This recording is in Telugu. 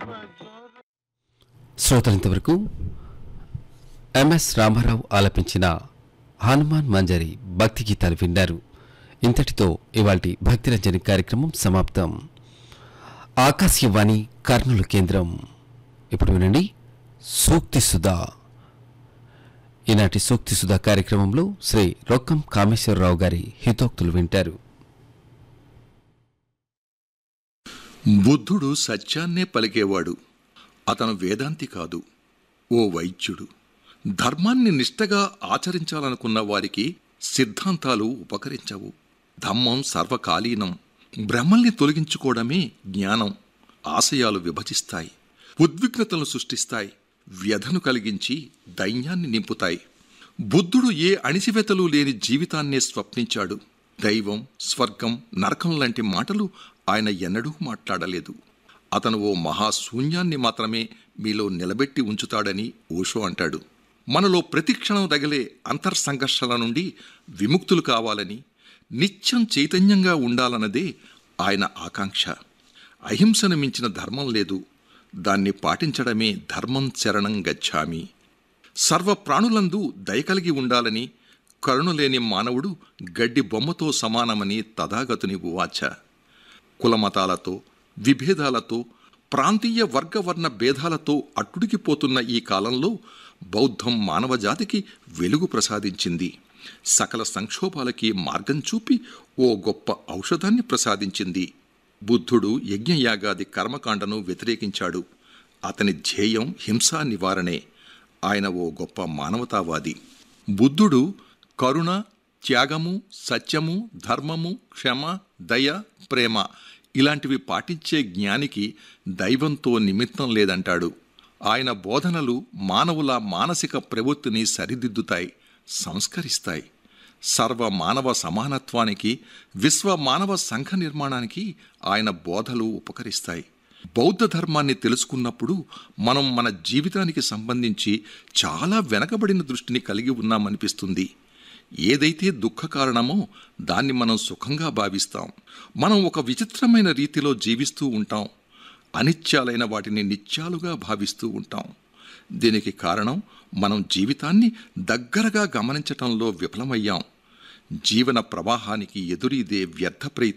శ్రోతలంతవరకు ఎంఎస్ రామారావు ఆలపించిన హనుమాన్ మంజరి భక్తి గీతాలు విన్నారు. ఇంతటితో ఇవాల్టి భక్తిరంజని కార్యక్రమం సమాప్తం. ఆకాశవాణి కర్నూలు కేంద్రం. ఇప్పుడు వినండి సూక్తి సుధా. ఈనాటి సూక్తి సుధా కార్యక్రమంలో శ్రీ రొక్కం కామేశ్వరరావు గారి హితోక్తులు వింటారు. బుద్ధుడు సత్యాన్నే పలికేవాడు. అతను వేదాంతి కాదు, ఓ వైద్యుడు. ధర్మాన్ని నిష్టగా ఆచరించాలనుకున్న వారికి సిద్ధాంతాలు ఉపకరించవు. ధమ్మం సర్వకాలీనం. భ్రమల్ని తొలగించుకోవడమే జ్ఞానం. ఆశయాలు విభజిస్తాయి, ఉద్విగ్నతలను సృష్టిస్తాయి, వ్యధను కలిగించి దైన్యాన్ని నింపుతాయి. బుద్ధుడు ఏ అణిసివేతలు లేని జీవితాన్నే స్వప్నించాడు. దైవం, స్వర్గం, నరకం లాంటి మాటలు ఆయన ఎన్నడూ మాట్లాడలేదు. అతను ఓ మహాశూన్యాన్ని మాత్రమే మీలో నిలబెట్టి ఉంచుతాడని ఓషో అంటాడు. మనలో ప్రతిక్షణం రగిలే అంతర్సంఘర్షణ నుండి విముక్తులు కావాలని, నిత్యం చైతన్యంగా ఉండాలన్నదే ఆయన ఆకాంక్ష. అహింసను మించిన ధర్మం లేదు. దాన్ని పాటించడమే ధర్మం శరణం గచ్ఛామి. సర్వ ప్రాణులందు దయ కలిగి ఉండాలని, కరుణలేని మానవుడు గడ్డి బొమ్మతో సమానమని తథాగతుని ఉవాచ. కులమతాలతో, విభేదాలతో, ప్రాంతీయ వర్గవర్ణ భేదాలతో అట్టుడికిపోతున్న ఈ కాలంలో బౌద్ధం మానవజాతికి వెలుగు ప్రసాదించింది. సకల సంక్షోభాలకి మార్గం చూపి ఓ గొప్ప ఔషధాన్ని ప్రసాదించింది. బుద్ధుడు యజ్ఞయాగాది కర్మకాండను వ్యతిరేకించాడు. అతని ధ్యేయం హింసా నివారణే. ఆయన ఓ గొప్ప మానవతావాది. బుద్ధుడు కరుణ, త్యాగము, సత్యము, ధర్మము, క్షమ, దయ, ప్రేమ ఇలాంటివి పాటించే జ్ఞానికి దైవంతో నిమిత్తం లేదంటాడు. ఆయన బోధనలు మానవుల మానసిక ప్రవృత్తిని సరిదిద్దుతాయి, సంస్కరిస్తాయి. సర్వ మానవ సమానత్వానికి, విశ్వ మానవ సంఘ నిర్మాణానికి ఆయన బోధలు ఉపకరిస్తాయి. బౌద్ధ ధర్మాన్ని తెలుసుకున్నప్పుడు మనం మన జీవితానికి సంబంధించి చాలా వెనకబడిన దృష్టిని కలిగి ఉన్నామనిపిస్తుంది. ఏదైతే దుఃఖ కారణమో దాన్ని మనం సుఖంగా భావిస్తాం. మనం ఒక విచిత్రమైన రీతిలో జీవిస్తూ ఉంటాం. అనిత్యాలైన వాటిని నిత్యాలుగా భావిస్తూ ఉంటాం. దీనికి కారణం మనం జీవితాన్ని దగ్గరగా గమనించటంలో విఫలమయ్యాం. జీవన ప్రవాహానికి ఎదురీదే వ్యర్థ ప్రయత్నం